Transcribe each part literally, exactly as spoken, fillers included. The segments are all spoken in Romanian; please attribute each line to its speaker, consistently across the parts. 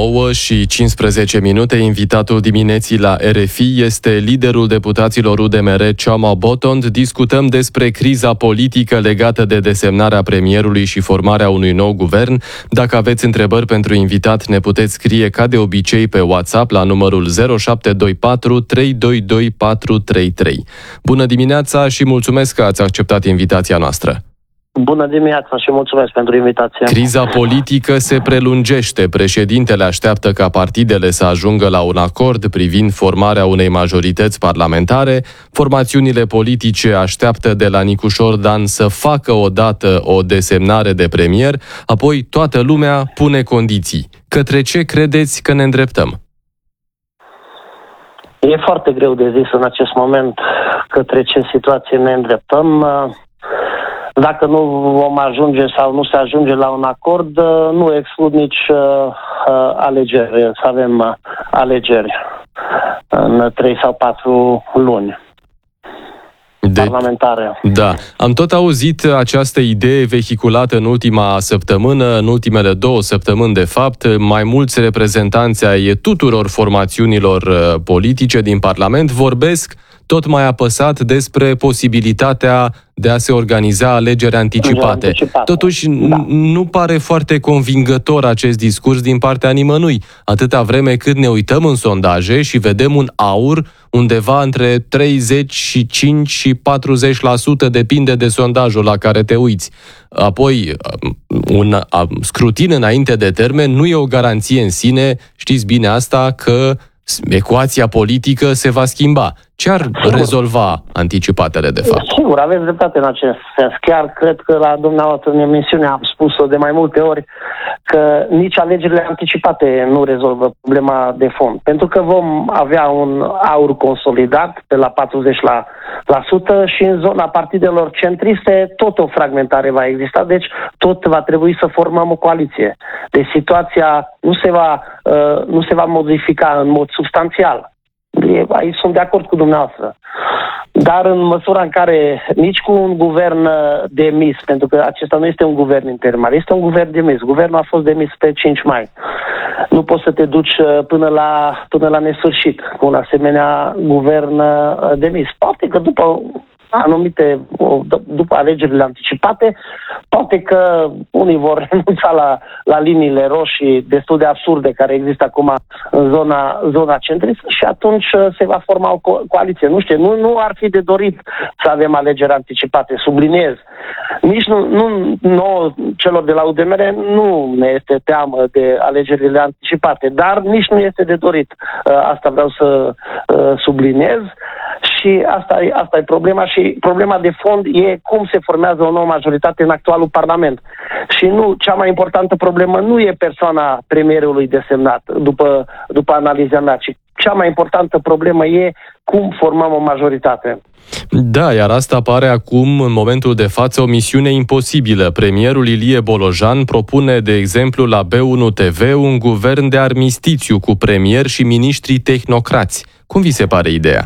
Speaker 1: nouă și cincisprezece minute, invitatul dimineții la R F I este liderul deputaților U D M R, Cioma Botond. Discutăm despre criza politică legată de desemnarea premierului și formarea unui nou guvern. Dacă aveți întrebări pentru invitat, ne puteți scrie ca de obicei pe WhatsApp la numărul zero șapte doi patru trei doi doi patru trei trei. Bună dimineața și mulțumesc că ați acceptat invitația noastră.
Speaker 2: Bună dimineața și mulțumesc pentru invitație.
Speaker 1: Criza politică se prelungește. Președintele așteaptă ca partidele să ajungă la un acord privind formarea unei majorități parlamentare. Formațiunile politice așteaptă de la Nicușor Dan să facă odată o desemnare de premier, apoi toată lumea pune condiții. Către ce credeți că ne îndreptăm?
Speaker 2: E foarte greu de zis în acest moment către ce situație ne îndreptăm. Dacă nu vom ajunge sau nu se ajunge la un acord, nu exclud nici uh, alegeri, să avem uh, alegeri în trei sau patru luni. De... parlamentare.
Speaker 1: Da. Am tot auzit această idee vehiculată în ultima săptămână, în ultimele două săptămâni de fapt, mai mulți reprezentanți ai tuturor formațiunilor politice din Parlament vorbesc tot mai apăsat despre posibilitatea de a se organiza alegeri anticipate. anticipate. Totuși, da. nu pare foarte convingător acest discurs din partea nimănui, atâta vreme cât ne uităm în sondaje și vedem un aur undeva între treizeci și cinci și patruzeci la sută, depinde de sondajul la care te uiți. Apoi, un scrutin înainte de termen nu e o garanție în sine, știți bine asta, că ecuația politică se va schimba. Ce ar Sigur. rezolva anticipatele, de fapt?
Speaker 2: Sigur, aveți dreptate în acest sens. Chiar cred că la dumneavoastră în emisiune am spus-o de mai multe ori că nici alegerile anticipate nu rezolvă problema de fond. Pentru că vom avea un aur consolidat de la patruzeci la sută și în zona partidelor centriste tot o fragmentare va exista, deci tot va trebui să formăm o coaliție. Deci situația nu se va, uh, nu se va modifica în mod substanțial. Aici sunt de acord cu dumneavoastră. Dar în măsura în care nici cu un guvern demis, pentru că acesta nu este un guvern interimar, este un guvern demis. Guvernul a fost demis pe cinci mai. Nu poți să te duci până la, până la nesfârșit cu un asemenea guvern demis. Poate că după anumite, după alegerile anticipate, poate că unii vor renunța la, la liniile roșii destul de absurde care există acum în zona, zona centristă și atunci se va forma o co- coaliție. Nu știu, nu, nu ar fi de dorit să avem alegeri anticipate, subliniez. Nici nu, nu nouă, celor de la U D M R nu ne este teamă de alegerile anticipate, dar nici nu este de dorit. Asta vreau să subliniez. Și asta e, asta e problema și problema de fond e cum se formează o nouă majoritate în actualul Parlament. Și nu, cea mai importantă problemă nu e persoana premierului desemnat, după, după analiza mea, ci cea mai importantă problemă e cum formăm o majoritate.
Speaker 1: Da, iar asta pare acum, în momentul de față, o misiune imposibilă. Premierul Ilie Bolojan propune, de exemplu, la B unu T V un guvern de armistițiu cu premier și miniștri tehnocrați. Cum vi se pare ideea?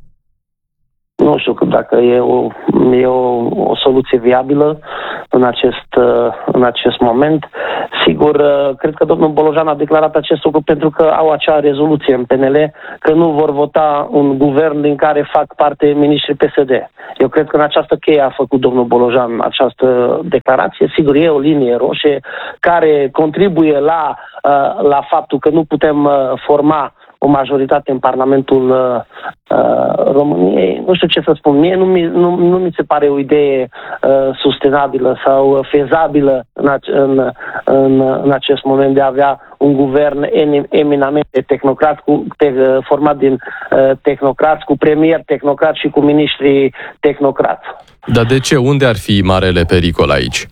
Speaker 2: Nu știu dacă e o, e o, o soluție viabilă în acest, în acest moment. Sigur, cred că domnul Bolojan a declarat acest lucru pentru că au acea rezoluție în P N L că nu vor vota un guvern din care fac parte miniștrii P S D. Eu cred că în această cheie a făcut domnul Bolojan această declarație. Sigur, e o linie roșie care contribuie la, la faptul că nu putem forma o majoritate în Parlamentul uh, României. Nu știu ce să spun. Mie nu mi, nu, nu mi se pare o idee uh, sustenabilă sau fezabilă în, ace- în, în, în acest moment de a avea un guvern eminamente tehnocrat, cu, te, format din uh, tehnocrați, cu premier tehnocrat și cu miniștri tehnocrați.
Speaker 1: Dar de ce? Unde ar fi marele pericol aici?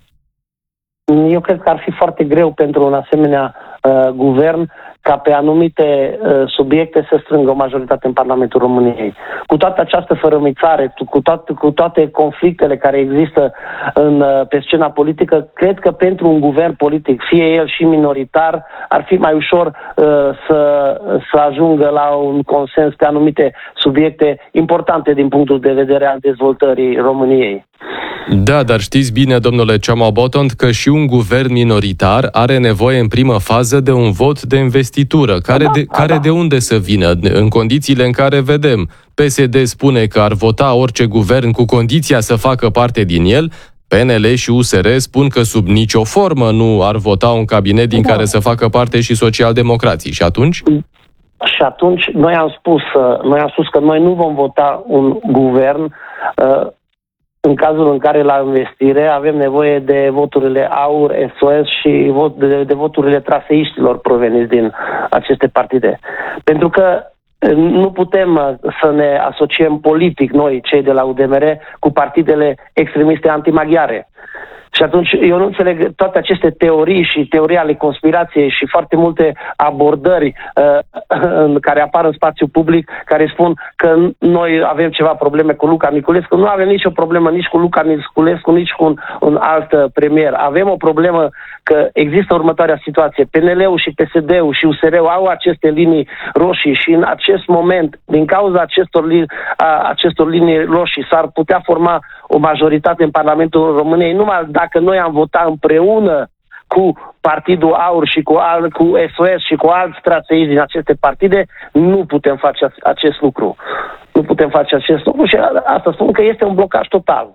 Speaker 2: Eu cred că ar fi foarte greu pentru un asemenea uh, guvern ca pe anumite uh, subiecte să strângă o majoritate în Parlamentul României. Cu toată această fărămițare, cu toate, cu toate conflictele care există în, uh, pe scena politică, cred că pentru un guvern politic, fie el și minoritar, ar fi mai ușor uh, să, să ajungă la un consens pe anumite subiecte importante din punctul de vedere al dezvoltării României.
Speaker 1: Da, dar știți bine, domnule Ciama-Botond, că și un guvern minoritar are nevoie în primă fază de un vot de investitură. Care,
Speaker 2: da,
Speaker 1: de,
Speaker 2: da,
Speaker 1: care
Speaker 2: da.
Speaker 1: de unde să vină? În condițiile în care vedem, P S D spune că ar vota orice guvern cu condiția să facă parte din el, P N L și U S R spun că sub nicio formă nu ar vota un cabinet din
Speaker 2: da.
Speaker 1: care să facă parte și socialdemocrații. Și atunci?
Speaker 2: Și atunci noi am spus, noi am spus că noi nu vom vota un guvern uh, în cazul în care la investire avem nevoie de voturile AUR, S O S și vot, de, de voturile traseiștilor proveniți din aceste partide. Pentru că nu putem să ne asociem politic noi, cei de la U D M R, cu partidele extremiste antimaghiare. Și atunci eu nu înțeleg toate aceste teorii și teorii ale conspirației și foarte multe abordări uh, care apar în spațiu public care spun că noi avem ceva probleme cu Luca Niculescu. Nu avem nicio problemă nici cu Luca Niculescu, nici cu un, un alt premier. Avem o problemă că există următoarea situație. P N L-ul și P S D-ul și U S R-ul au aceste linii roșii și în acest moment, din cauza acestor, li- a, acestor linii roșii, s-ar putea forma o majoritate în Parlamentul României numai dacă noi am votat împreună cu Partidul AUR și cu, al, cu S O S și cu alți strategii din aceste partide, nu putem face acest lucru. Nu putem face acest lucru și asta spun că este un blocaj total.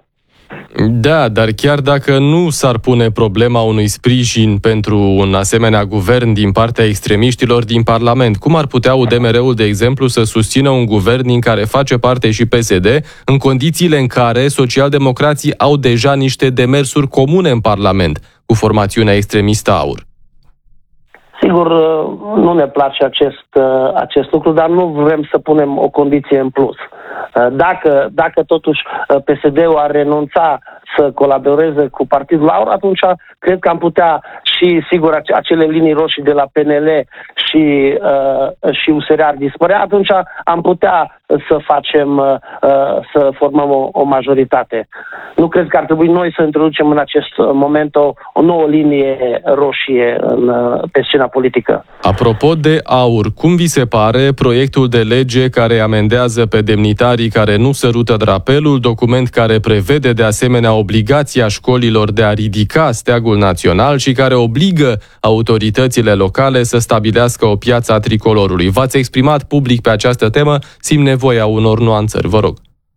Speaker 1: Da, dar chiar dacă nu s-ar pune problema unui sprijin pentru un asemenea guvern din partea extremiștilor din Parlament, cum ar putea U D M R-ul, de exemplu, să susțină un guvern din care face parte și P S D, în condițiile în care socialdemocrații au deja niște demersuri comune în Parlament cu formațiunea extremistă AUR?
Speaker 2: Sigur, nu ne place acest, acest lucru, dar nu vrem să punem o condiție în plus. Dacă, dacă totuși P S D-ul ar renunța să colaboreze cu Partidul AUR, atunci cred că am putea și, sigur, acele linii roșii de la P N L și, uh, și U S R ar dispărea, atunci am putea să facem, uh, să formăm o, o majoritate. Nu cred că ar trebui noi să introducem în acest moment o, o nouă linie roșie în, pe scena politică.
Speaker 1: Apropo de AUR, cum vi se pare proiectul de lege care amendează pe demnitarii care nu sărută drapelul, document care prevede de asemenea obligația școlilor de a ridica steagul național și care obligă autoritățile locale să stabilească o piață a tricolorului? V-ați exprimat public pe această temă, simt nevoia unor nuanțări, vă rog.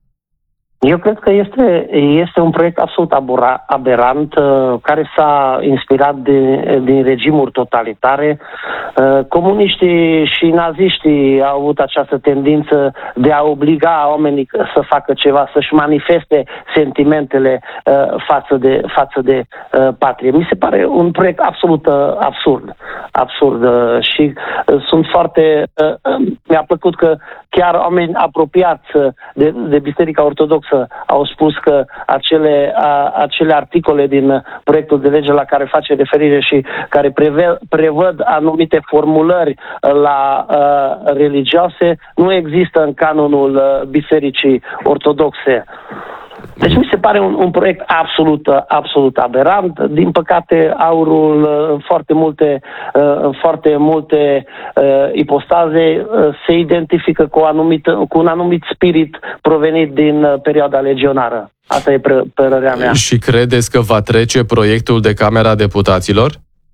Speaker 2: Eu cred că este, este un proiect absolut abura, aberant, uh, care s-a inspirat din, din regimuri totalitare. Uh, comuniștii și naziștii au avut această tendință de a obliga oamenii să facă ceva, să-și manifeste sentimentele uh, față de, față de uh, patrie. Mi se pare un proiect absolut uh, absurd. absurd uh, și uh, sunt foarte... Uh, uh, mi-a plăcut că chiar oameni apropiați de, de Biserica Ortodoxă au spus că acele, a, acele articole din proiectul de lege la care face referire și care preve, prevăd anumite formulări la a, religioase nu există în canonul a, Bisericii Ortodoxe. Deci mi se pare un, un proiect absolut, absolut aberant. Din păcate, AUR-ul în foarte multe, în foarte multe uh, ipostaze uh, se identifică cu, o anumită, cu un anumit spirit provenit din uh, perioada legionară. Asta e părerea mea.
Speaker 1: Și credeți că va trece proiectul de Camera Deputaților?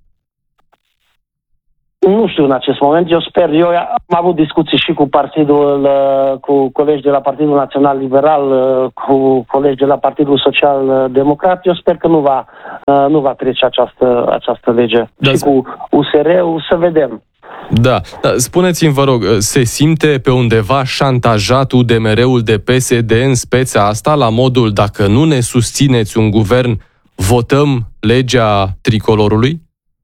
Speaker 2: Nu știu în acest moment, eu sper, eu am avut discuții și cu partidul, cu colegi de la Partidul Național Liberal, cu colegi de la Partidul Social Democrat, eu sper că nu va, nu va trece această, această lege. Da, și cu U S R-ul să vedem.
Speaker 1: Da, spuneți-mi, vă rog, se simte pe undeva șantajat U D M R-ul de P S D în speța asta, la modul dacă nu ne susțineți un guvern, votăm legea tricolorului?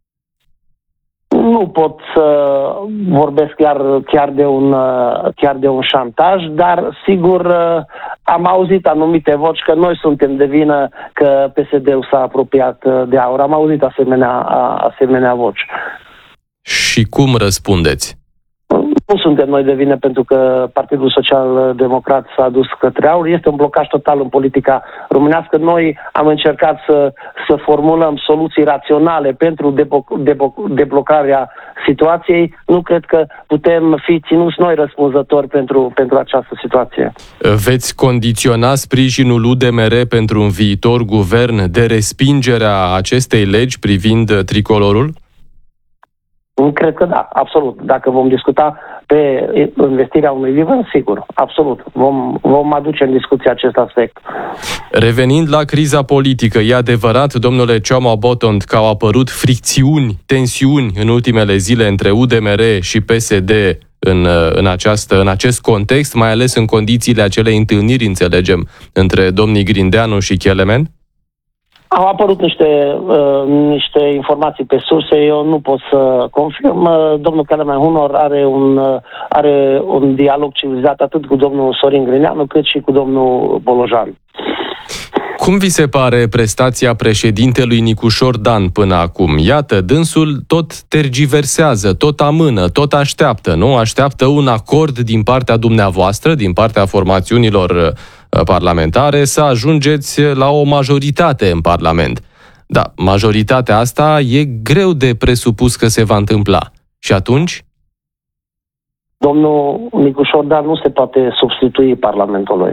Speaker 2: Nu pot să vorbesc chiar, chiar, de un, chiar de un șantaj, dar sigur am auzit anumite voci că noi suntem de vină că P S D-ul s-a apropiat de AUR. Am auzit asemenea, asemenea voci.
Speaker 1: Și cum răspundeți?
Speaker 2: nu suntem noi de vină pentru că Partidul Social Democrat s-a dus către aur. Este un blocaj total în politica românească. Noi am încercat să, să formulăm soluții raționale pentru depo- depo- deblocarea situației. Nu cred că putem fi ținuți noi răspunzători pentru, pentru această situație.
Speaker 1: Veți condiționa sprijinul U D M R pentru un viitor guvern de respingerea acestei legi privind tricolorul?
Speaker 2: Cred că da, absolut. Dacă vom discuta pe investirea unui guvern, sigur, absolut. Vom, vom aduce în discuție acest aspect.
Speaker 1: Revenind la criza politică, e adevărat, domnule Cioma-Botond, că au apărut fricțiuni, tensiuni în ultimele zile între U D M R și P S D în, în, această, în acest context, mai ales în condițiile acelei întâlniri, înțelegem, între domnii Grindeanu și Kelemen?
Speaker 2: Au apărut niște, uh, niște informații pe surse, eu nu pot să confirm. Uh, domnul Kelemen Hunor are un, uh, are un dialog civilizat atât cu domnul Sorin Grindeanu cât și cu domnul Bolojan.
Speaker 1: Cum vi se pare prestația președintelui Nicușor Dan până acum? Iată, dânsul tot tergiversează, tot amână, tot așteaptă, nu? Așteaptă un acord din partea dumneavoastră, din partea formațiunilor parlamentare, să ajungeți la o majoritate în Parlament. Da, majoritatea asta e greu de presupus că se va întâmpla. Și atunci?
Speaker 2: Domnul Nicușor Dan nu se poate substitui Parlamentului.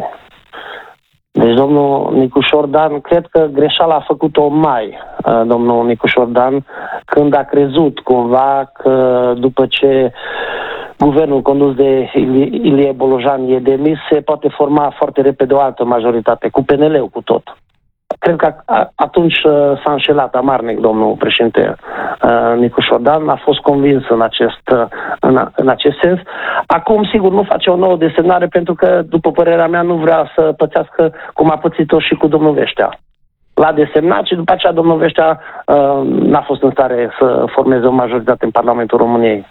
Speaker 2: Deci domnul Nicușor Dan, cred că greșeala a făcut-o mai, domnul Nicușor Dan, când a crezut cumva că după ce guvernul condus de Ilie Bolojan e demis, se poate forma foarte repede o altă majoritate, cu P N L-ul cu tot. Cred că atunci s-a înșelat amarnic domnul președinte Nicușor Dan, a fost convins în acest, în, în acest sens. Acum, sigur, nu face o nouă desemnare pentru că, după părerea mea, nu vrea să pățească cum a pățit-o și cu domnul Veștea. L-a desemnat și după aceea domnul Veștea uh, n-a fost în stare să formeze o majoritate în Parlamentul României.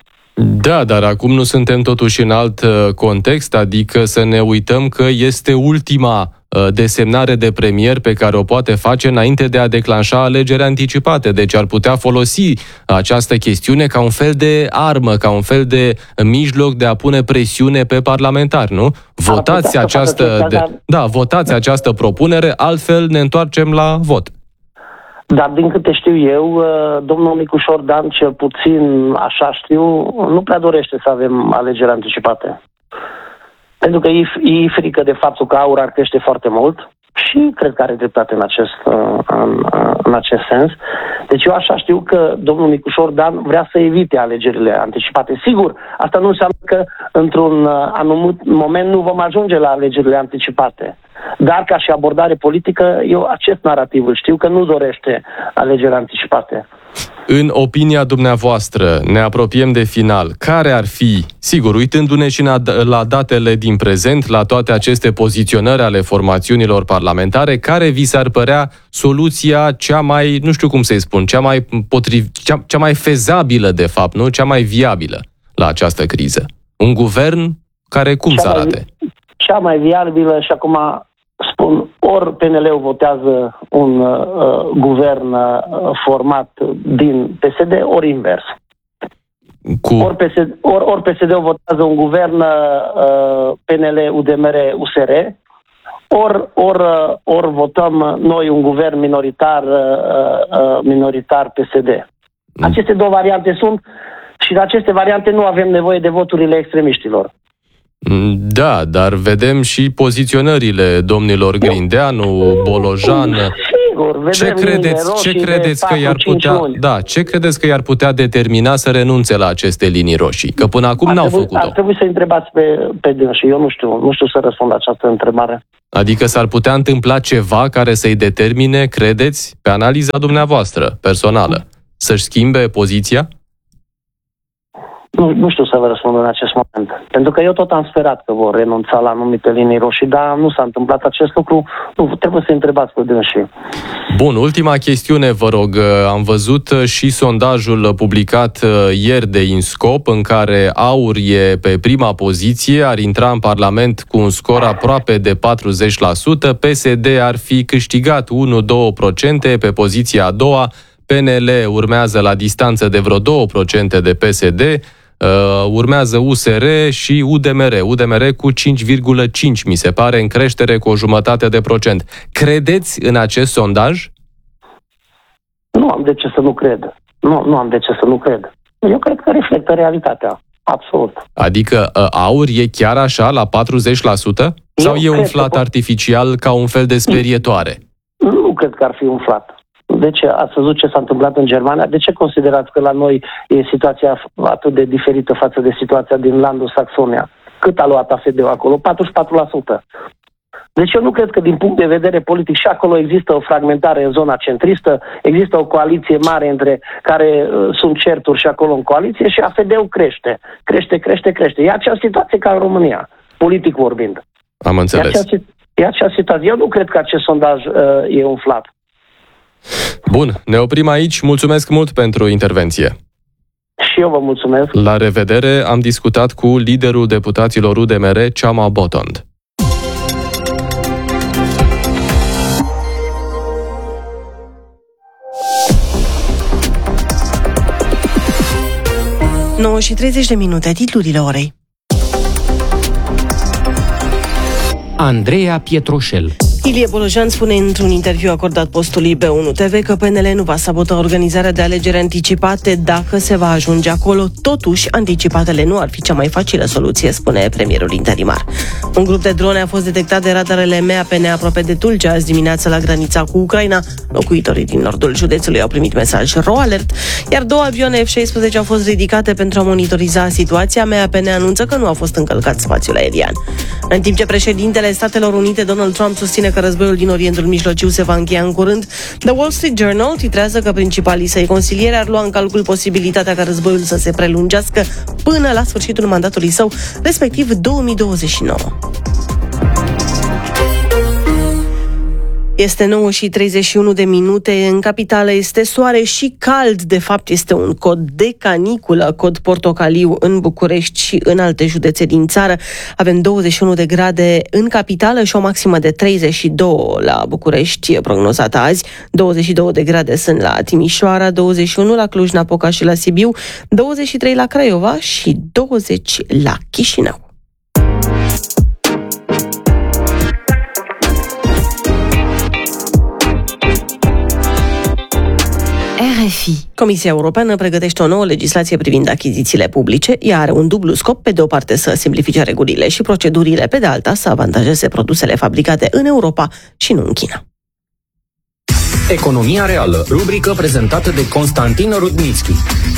Speaker 1: Da, dar acum nu suntem totuși în alt context, adică să ne uităm că este ultima desemnare de premier pe care o poate face înainte de a declanșa alegeri anticipate. Deci ar putea folosi această chestiune ca un fel de armă, ca un fel de mijloc de a pune presiune pe parlamentari, nu? Votați această, de, da, votați această propunere, altfel ne întoarcem la vot.
Speaker 2: Dar din câte știu eu, domnul Nicușor Dan, cel puțin așa știu, nu prea dorește să avem alegeri anticipate. Pentru că e, e frică de faptul că aur ar crește foarte mult și cred că are dreptate în acest, în, în acest sens. Deci eu așa știu că domnul Nicușor Dan vrea să evite alegerile anticipate. Sigur, asta nu înseamnă că într-un anumit moment nu vom ajunge la alegerile anticipate. Dar ca și abordare politică, eu acest narativ îl știu că nu dorește alegeri anticipate.
Speaker 1: În opinia dumneavoastră, ne apropiem de final. Care ar fi, sigur, uitându-ne și la datele din prezent, la toate aceste poziționări ale formațiunilor parlamentare, care vi s-ar părea soluția cea mai, nu știu cum să-i spun, cea mai potriv, cea, cea mai fezabilă, de fapt, nu? Cea mai viabilă la această criză? Un guvern care cum
Speaker 2: cea
Speaker 1: să arate?
Speaker 2: Mai, cea mai viabilă și acum spun, ori P N L-ul votează un uh, guvern uh, format din P S D, ori invers.
Speaker 1: Cu...
Speaker 2: Ori, P S D, ori, ori P S D-ul votează un guvern uh, P N L, U D M R, U S R, ori, ori, ori votăm noi un guvern minoritar, uh, minoritar P S D. Mm. Aceste două variante sunt și în aceste variante nu avem nevoie de voturile extremiștilor.
Speaker 1: Da, dar vedem și poziționările domnilor Grindeanu, Bolojan.
Speaker 2: Sigur, vedem
Speaker 1: ce credeți, ce credeți că i-ar putea, da, ce credeți că i-ar putea determina să renunțe la aceste linii roșii? Că până acum ar n-au
Speaker 2: trebui,
Speaker 1: făcut-o.
Speaker 2: Ar trebui să întrebați pe, pe dânsi. Eu nu știu, nu știu să răspund la această întrebare.
Speaker 1: Adică s-ar putea întâmpla ceva care să-i determine, credeți, pe analiza dumneavoastră personală, să-și schimbe poziția?
Speaker 2: Nu, nu știu să vă răspund în acest moment. Pentru că eu tot am sperat că vor renunța la anumite linii roșii, dar nu s-a întâmplat acest lucru. Nu, trebuie să întrebați pe dânsii.
Speaker 1: Bun, ultima chestiune, vă rog. Am văzut și sondajul publicat ieri de INSCOP, în care AUR e pe prima poziție, ar intra în Parlament cu un scor aproape de patruzeci la sută, P S D ar fi câștigat unu doi la sută pe poziția a doua, P N L urmează la distanță de vreo două la sută de P S D, Uh, urmează U S R și U D M R. U D M R cu cinci virgulă cinci, mi se pare, în creștere cu o jumătate de procent. Credeți în acest sondaj?
Speaker 2: Nu am de ce să nu cred. Nu, nu am de ce să nu cred. Eu cred că reflectă realitatea. Absolut.
Speaker 1: Adică aur e chiar așa la patruzeci la sută? Sau
Speaker 2: Eu
Speaker 1: e umflat
Speaker 2: că...
Speaker 1: artificial ca un fel de sperietoare?
Speaker 2: Nu cred că ar fi umflat. De ce? Ați văzut ce s-a întâmplat în Germania? De ce considerați că la noi e situația atât de diferită față de situația din landul Saxonia? Cât a luat A F D-ul acolo? patruzeci și patru la sută. Deci eu nu cred că din punct de vedere politic și acolo există o fragmentare în zona centristă, există o coaliție mare între care uh, sunt certuri și acolo în coaliție și A F D-ul crește. Crește, crește, crește. E acea situație ca în România, politic vorbind.
Speaker 1: Am înțeles.
Speaker 2: E acea, e acea situație. Eu nu cred că acest sondaj uh, e umflat.
Speaker 1: Bun, ne oprim aici. Mulțumesc mult pentru intervenție.
Speaker 2: Și eu vă mulțumesc.
Speaker 1: La revedere, am discutat cu liderul deputaților U D M R, Ceama Botond.
Speaker 3: nouă și treizeci de minute, titlurile orei.
Speaker 4: Andreea Pietroșel.
Speaker 3: Ilie Bolojan spune într-un interviu acordat postului B unu T V că P N L nu va sabota organizarea de alegeri anticipate dacă se va ajunge acolo. Totuși, anticipatele nu ar fi cea mai facilă soluție, spune premierul interimar. Un grup de drone a fost detectat de radarele M A P N aproape de Tulcea azi dimineață la granița cu Ucraina. Locuitorii din nordul județului au primit mesaj ro alert, iar două avioane F șaisprezece au fost ridicate pentru a monitoriza situația. M A P N anunță că nu a fost încălcat spațiul aerian. În timp ce președintele Statelor Unite, Donald Trump, susține că războiul din Orientul Mijlociu se va încheia în curând, The Wall Street Journal titrează că principalii săi consilieri ar lua în calcul posibilitatea ca războiul să se prelungească până la sfârșitul mandatului său, respectiv două mii douăzeci și nouă. Este nouă și treizeci și unu de minute, în capitală este soare și cald, de fapt este un cod de caniculă, cod portocaliu în București și în alte județe din țară. Avem douăzeci și unu de grade în capitală și o maximă de treizeci și doi la București prognozată azi, douăzeci și doi de grade sunt la Timișoara, douăzeci și unu la Cluj-Napoca și la Sibiu, douăzeci și trei la Craiova și douăzeci la Chișinău. R F I. Comisia Europeană pregătește o nouă legislație privind achizițiile publice. Ea are un dublu scop: pe de o parte să simplifice regulile și procedurile, pe de alta să avantajeze produsele fabricate în Europa și nu în China.
Speaker 4: Economia reală, rubrică prezentată de Constantin Rudnitsky.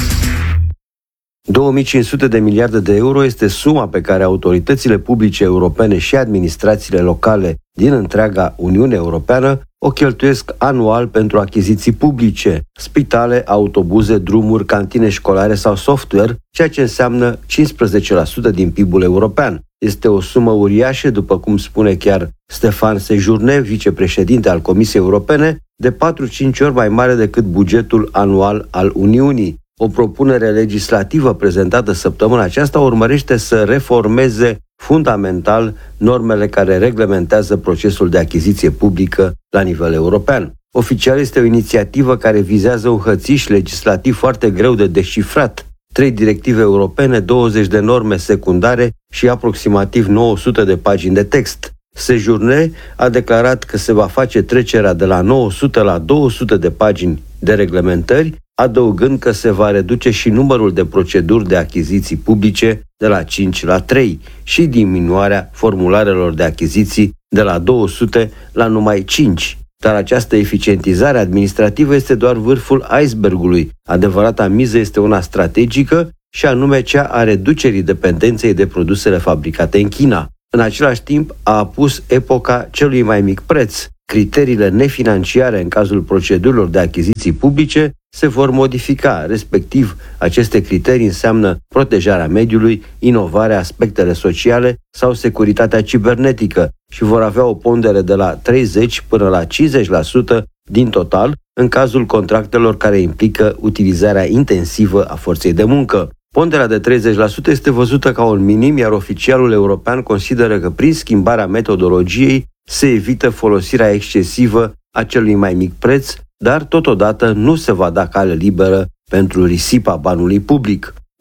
Speaker 5: două mii cinci sute de miliarde de euro este suma pe care autoritățile publice europene și administrațiile locale din întreaga Uniune Europeană o cheltuiesc anual pentru achiziții publice, spitale, autobuze, drumuri, cantine școlare sau software, ceea ce înseamnă cincisprezece la sută din P I B-ul european. Este o sumă uriașă, după cum spune chiar Stefan Sejourné, vicepreședinte al Comisiei Europene, de patru-cinci ori mai mare decât bugetul anual al Uniunii. O propunere legislativă prezentată săptămâna aceasta urmărește să reformeze fundamental normele care reglementează procesul de achiziție publică la nivel european. Oficial este o inițiativă care vizează un hățiș legislativ foarte greu de descifrat. Trei directive europene, douăzeci de norme secundare și aproximativ nouă sute de pagini de text. Sejourné a declarat că se va face trecerea de la nouă sute la două sute de pagini de reglementări, adăugând că se va reduce și numărul de proceduri de achiziții publice de la cinci la trei și diminuarea formularelor de achiziții de la două sute la numai cinci. Dar această eficientizare administrativă este doar vârful icebergului. Adevărata miză este una strategică și anume cea a reducerii dependenței de produsele fabricate în China. În același timp a apus epoca celui mai mic preț. Criteriile nefinanciare în cazul procedurilor de achiziții publice se vor modifica, respectiv aceste criterii înseamnă protejarea mediului, inovarea, aspectele sociale sau securitatea cibernetică și vor avea o pondere de la treizeci până la cincizeci la sută din total în cazul contractelor care implică utilizarea intensivă a forței de muncă. Ponderea de treizeci la sută este văzută ca un minim, iar oficialul european consideră că prin schimbarea metodologiei se evită folosirea excesivă a celui mai mic preț, dar totodată nu se va da cale liberă pentru risipa banului public.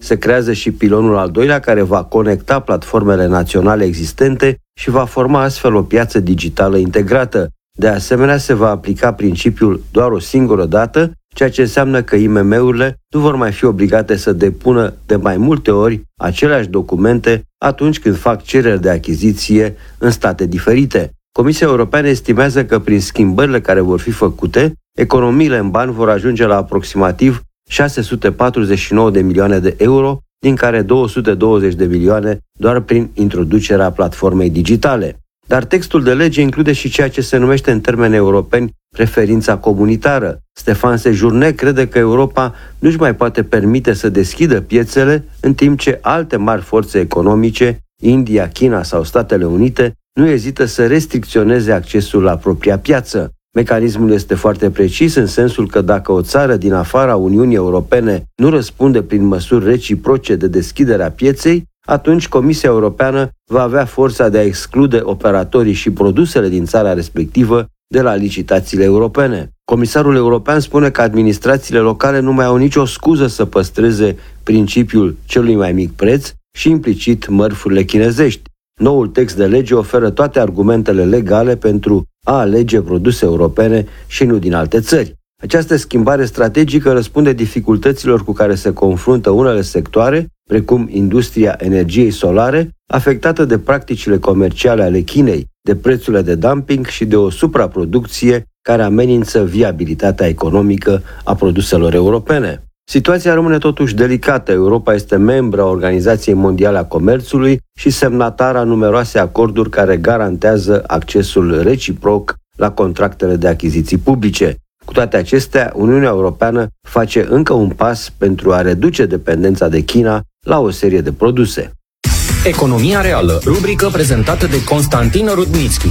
Speaker 5: Se creează și pilonul al doilea, care va conecta platformele naționale existente și va forma astfel o piață digitală integrată. De asemenea, se va aplica principiul doar o singură dată, ceea ce înseamnă că I M M-urile nu vor mai fi obligate să depună de mai multe ori aceleași documente atunci când fac cereri de achiziție în state diferite. Comisia Europeană estimează că prin schimbările care vor fi făcute, economiile în bani vor ajunge la aproximativ șase sute patruzeci și nouă de milioane de euro, din care două sute douăzeci de milioane doar prin introducerea platformei digitale. Dar textul de lege include și ceea ce se numește în termeni europeni preferința comunitară. Stefan Sejourné crede că Europa nu-și mai poate permite să deschidă piețele, în timp ce alte mari forțe economice, India, China sau Statele Unite, nu ezită să restricționeze accesul la propria piață. Mecanismul este foarte precis în sensul că dacă o țară din afara Uniunii Europene nu răspunde prin măsuri reciproce de deschidere a pieței, atunci Comisia Europeană va avea forța de a exclude operatorii și produsele din țara respectivă de la licitațiile europene. Comisarul european spune că administrațiile locale nu mai au nicio scuză să păstreze principiul celui mai mic preț și implicit mărfurile chinezești. Noul text de lege oferă toate argumentele legale pentru a alege produse europene și nu din alte țări. Această schimbare strategică răspunde dificultăților cu care se confruntă unele sectoare, precum industria energiei solare, afectată de practicile comerciale ale Chinei, de prețurile de dumping și de o supraproducție care amenință viabilitatea economică a produselor europene. Situația rămâne totuși delicată. Europa este membră a Organizației Mondiale a Comerțului și semnatară a numeroase acorduri care garantează accesul reciproc la contractele de achiziții publice. Cu toate acestea, Uniunea Europeană face încă un pas pentru a reduce dependența de China la o serie de produse.
Speaker 4: Economia reală, rubrică prezentată de Constantin Rudnitsky.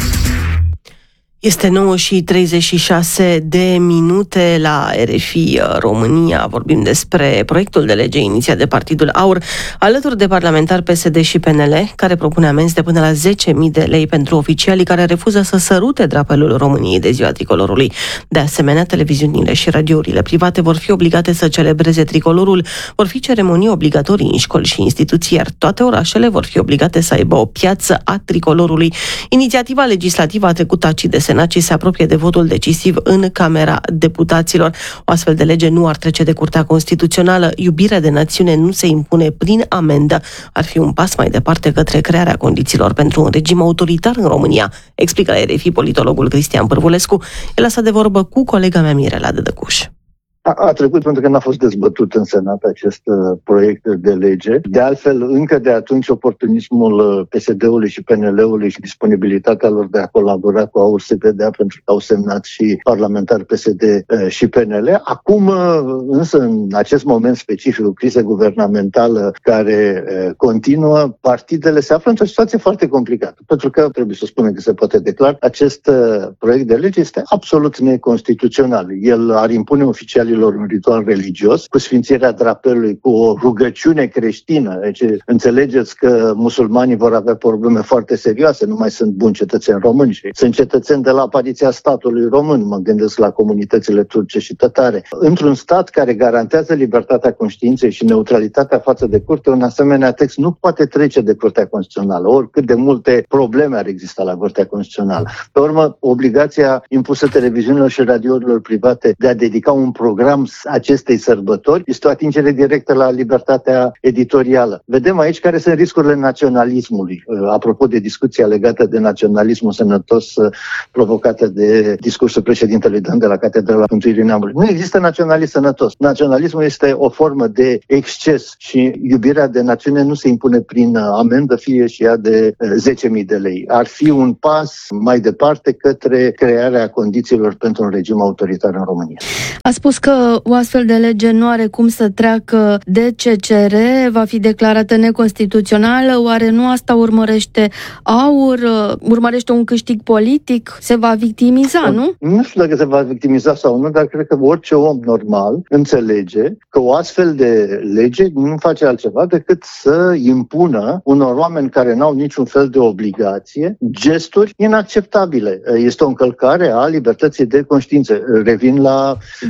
Speaker 3: Este nouă și treizeci și șase de minute la R F I România. Vorbim despre proiectul de lege inițiat de Partidul Aur, alături de parlamentari P S D și P N L, care propune amenzi de până la zece mii de lei pentru oficialii care refuză să sărute drapelul României de ziua tricolorului. De asemenea, televiziunile și radiourile private vor fi obligate să celebreze tricolorul, vor fi ceremonii obligatorii în școli și instituții, iar toate orașele vor fi obligate să aibă o piață a tricolorului. Inițiativa legislativă a trecut tacit de Senat și se apropie de votul decisiv în Camera Deputaților. O astfel de lege nu ar trece de Curtea Constituțională. Iubirea de națiune nu se impune prin amendă. Ar fi un pas mai departe către crearea condițiilor pentru un regim autoritar în România, explică la R F I politologul Cristian Pârvulescu. El a stat de vorbă cu colega mea Mirela Dădăcuș.
Speaker 6: A, a trecut pentru că n-a fost dezbătut în Senat acest uh, proiect de lege. De altfel, încă de atunci, oportunismul uh, P S D-ului și P N L-ului și disponibilitatea lor de a colabora cu Aur se vedea, pentru că au semnat și parlamentari P S D uh, și P N L. Acum, uh, însă, în acest moment specific, o criză guvernamentală care uh, continuă, partidele se află într-o situație foarte complicată. Pentru că, trebuie să spunem că se poate declara, acest uh, proiect de lege este absolut neconstituțional. El ar impune oficial un ritual religios, cu sfințirea drapelului, cu o rugăciune creștină. Deci înțelegeți că musulmanii vor avea probleme foarte serioase, nu mai sunt buni cetățeni români și sunt cetățeni de la apariția statului român, mă gândesc la comunitățile turce și tătare. Într-un stat care garantează libertatea conștiinței și neutralitatea față de curte, un asemenea text nu poate trece de Curtea Constituțională, oricât de multe probleme ar exista la Curtea Constituțională. Pe urmă, obligația impusă televiziunilor și radiourilor private de a dedica un program acestei sărbători este o atingere directă la libertatea editorială. Vedem aici care sunt riscurile naționalismului. Apropo de discuția legată de naționalismul sănătos provocată de discursul președintelui Dan de la Catedrala Mântuirii Neamului. Nu există naționalism sănătos. Naționalismul este o formă de exces și iubirea de națiune nu se impune prin amendă, fie și ea de zece mii de lei. Ar fi un pas mai departe către crearea condițiilor pentru un regim autoritar în România.
Speaker 7: A spus că o astfel de lege nu are cum să treacă de C C R, va fi declarată neconstituțională. Oare nu asta urmărește Aur? Urmărește un câștig politic? Se va victimiza, nu? Nu
Speaker 6: știu dacă se va victimiza sau nu, dar cred că orice om normal înțelege că o astfel de lege nu face altceva decât să impună unor oameni care n-au niciun fel de obligație gesturi inacceptabile. Este o încălcare a libertății de conștiință. Revin la
Speaker 7: din Constituție.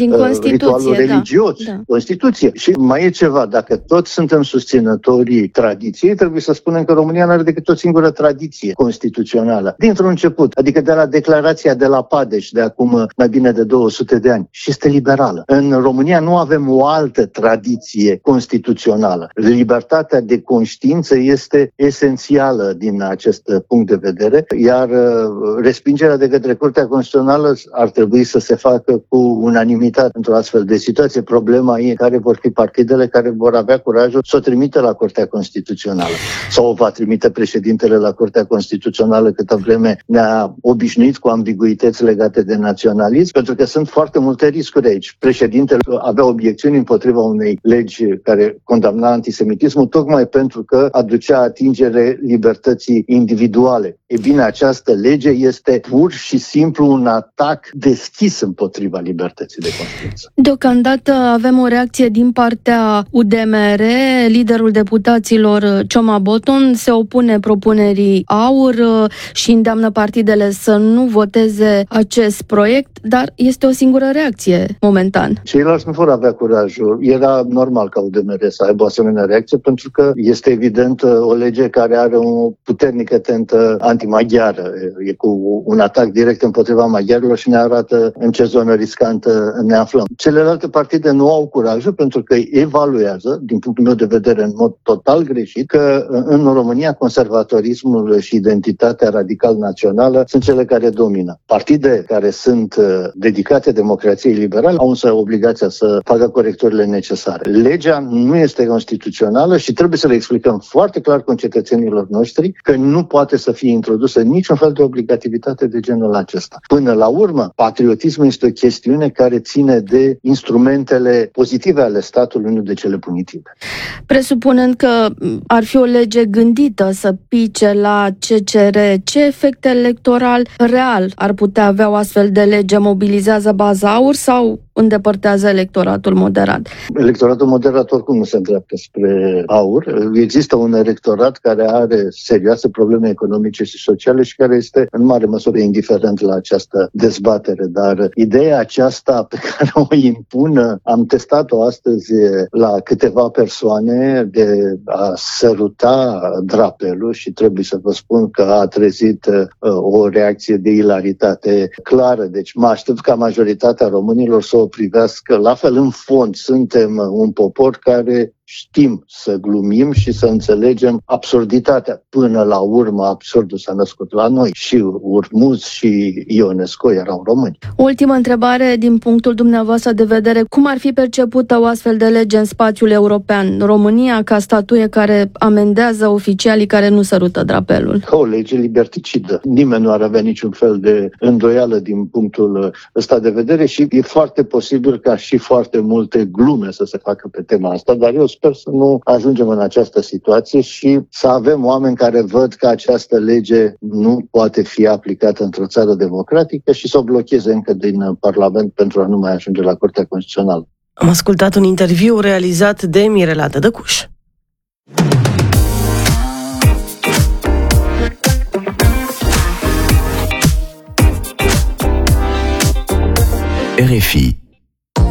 Speaker 6: ritualul
Speaker 7: da.
Speaker 6: religios.
Speaker 7: Da.
Speaker 6: Constituție. Și mai e ceva, dacă toți suntem susținătorii tradiției, trebuie să spunem că România nu are decât o singură tradiție constituțională. Dintr-un început, adică de la declarația de la Padeș de acum mai bine de două sute de ani, și este liberală. În România nu avem o altă tradiție constituțională. Libertatea de conștiință este esențială din acest punct de vedere, iar respingerea de către Curtea Constituțională ar trebui să se facă cu unanimitate într-o astfel de situație. Problema e care vor fi partidele care vor avea curajul să o trimite la Curtea Constituțională. Sau o va trimite președintele la Curtea Constituțională câtă vreme ne-a obișnuit cu ambiguități legate de naționalism, pentru că sunt foarte multe riscuri aici. Președintele avea obiecțiuni împotriva unei legi care condamna antisemitismul, tocmai pentru că aducea atingere libertății individuale. E bine, această lege este pur și simplu un atac deschis împotriva libertății de conștiință.
Speaker 7: Deocamdată avem o reacție din partea U D M R. Liderul deputaților Cioma Boton se opune propunerii AUR și îndeamnă partidele să nu voteze acest proiect, dar este o singură reacție momentan.
Speaker 6: Ceilalți nu vor avea curajul. Era normal ca U D M R să aibă o asemenea reacție, pentru că este evident o lege care are o puternică tentă antimaghiară. E cu un atac direct împotriva maghiarilor și ne arată în ce zonă riscantă ne aflăm. Celelalte partide nu au curajul pentru că evaluează, din punctul meu de vedere în mod total greșit, că în România conservatorismul și identitatea radical națională sunt cele care domină. Partide care sunt dedicate democrației liberale au însă obligația să facă corecturile necesare. Legea nu este constituțională și trebuie să le explicăm foarte clar concetățenilor noștri că nu poate să fie introdusă niciun fel de obligativitate de genul acesta. Până la urmă, patriotismul este o chestiune care ține de instrumentele pozitive ale statului, nu de cele punitive.
Speaker 7: Presupunând că ar fi o lege gândită să pice la C C R, ce efect electoral real ar putea avea o astfel de lege? Mobilizează baza AUR sau îndepărtează electoratul moderat?
Speaker 6: Electoratul moderat oricum nu se îndreaptă spre AUR. Există un electorat care are serioase probleme economice și sociale și care este în mare măsură indiferent la această dezbatere. Dar ideea aceasta pe care o impun, am testat-o astăzi la câteva persoane, de a săruta drapelul, și trebuie să vă spun că a trezit uh, o reacție de ilaritate clară. Deci mă aștept ca majoritatea românilor să o privească la fel. În fond, suntem un popor care știm să glumim și să înțelegem absurditatea. Până la urmă, absurdul s-a născut la noi. Și Urmuz și Ionesco erau români.
Speaker 7: Ultima întrebare din punctul dumneavoastră de vedere. Cum ar fi percepută o astfel de lege în spațiul european? România ca statuie care amendează oficialii care nu sărută drapelul.
Speaker 6: O lege liberticidă. Nimeni nu ar avea niciun fel de îndoială din punctul ăsta de vedere și e foarte posibil ca și foarte multe glume să se facă pe tema asta, dar eu sper să nu ajungem în această situație și să avem oameni care văd că această lege nu poate fi aplicată într-o țară democratică și să o blocheze încă din Parlament pentru a nu mai ajunge la Curtea Constituțională.
Speaker 3: Am ascultat un interviu realizat de Mirela Tădăcuș.
Speaker 8: R F I